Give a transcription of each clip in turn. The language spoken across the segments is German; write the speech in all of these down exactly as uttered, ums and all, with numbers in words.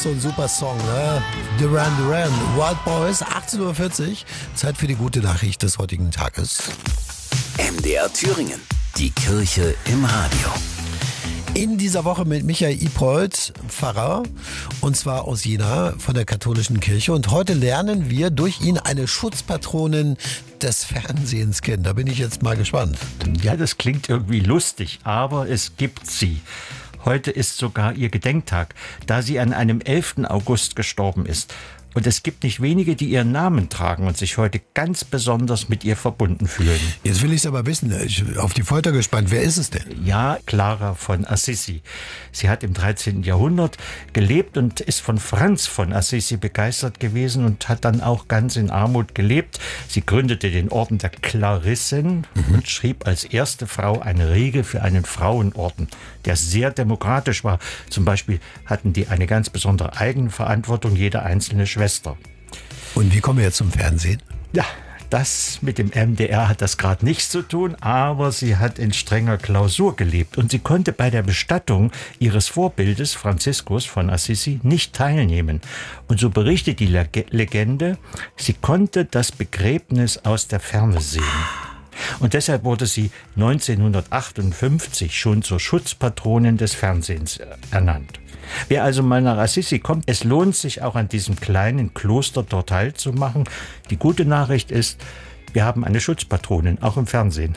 so ein super Song, ne? Duran Duran, Wild Boys, achtzehn Uhr vierzig. Zeit für die gute Nachricht des heutigen Tages. M D R Thüringen, die Kirche im Radio. In dieser Woche mit Michael Ipold, Pfarrer, und zwar aus Jena von der katholischen Kirche. Und heute lernen wir durch ihn eine Schutzpatronin des Fernsehens kennen. Da bin ich jetzt mal gespannt. Ja, das klingt irgendwie lustig, aber es gibt sie. Heute ist sogar ihr Gedenktag, da sie an einem elften August gestorben ist. Und es gibt nicht wenige, die ihren Namen tragen und sich heute ganz besonders mit ihr verbunden fühlen. Jetzt will ich es aber wissen, ich bin auf die Folter gespannt. Wer ist es denn? Ja, Clara von Assisi. Sie hat im dreizehnten Jahrhundert gelebt und ist von Franz von Assisi begeistert gewesen und hat dann auch ganz in Armut gelebt. Sie gründete den Orden der Klarissen mhm. und schrieb als erste Frau eine Regel für einen Frauenorden, der sehr demokratisch war. Zum Beispiel hatten die eine ganz besondere Eigenverantwortung, jede einzelne Schwester. Und wie kommen wir jetzt zum Fernsehen? Ja, das mit dem M D R hat das gerade nichts zu tun, aber sie hat in strenger Klausur gelebt und sie konnte bei der Bestattung ihres Vorbildes Franziskus von Assisi nicht teilnehmen. Und so berichtet die Leg- Legende, sie konnte das Begräbnis aus der Ferne sehen. Und deshalb wurde sie neunzehnhundertachtundfünfzig schon zur Schutzpatronin des Fernsehens ernannt. Wer also mal nach Assisi kommt, es lohnt sich auch an diesem kleinen Kloster dort Halt zu machen. Die gute Nachricht ist, wir haben eine Schutzpatronin, auch im Fernsehen.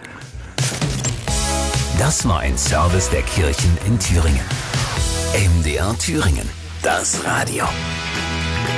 Das war ein Service der Kirchen in Thüringen. M D R Thüringen, das Radio.